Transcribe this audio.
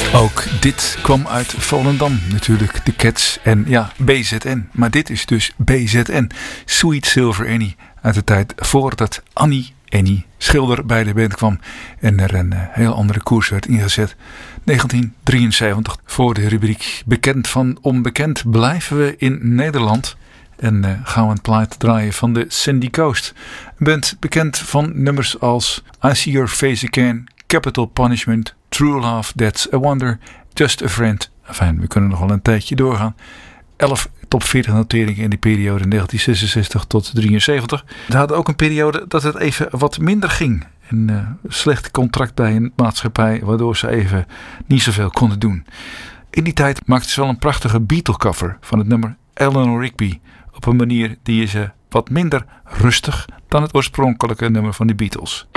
Ook dit kwam uit Volendam, natuurlijk de Cats en ja, BZN. Maar dit is dus BZN, Sweet Silver Annie, uit de tijd voordat Annie Schilder bij de band kwam en er een heel andere koers werd ingezet. 1973, voor de rubriek Bekend van Onbekend blijven we in Nederland. En gaan we een plaat draaien van de Sandy Coast. Een band bekend van nummers als I See Your Face Again, Capital Punishment, True Love, That's a Wonder, Just a Friend. Enfin, we kunnen nog wel een tijdje doorgaan. 11 top 40 noteringen in die periode 1966 tot 73. We hadden ook een periode dat het even wat minder ging. Een slecht contract bij een maatschappij, waardoor ze even niet zoveel konden doen. In die tijd maakten ze wel een prachtige Beatle-cover van het nummer Eleanor Rigby. Op een manier die is wat minder rustig dan het oorspronkelijke nummer van de Beatles.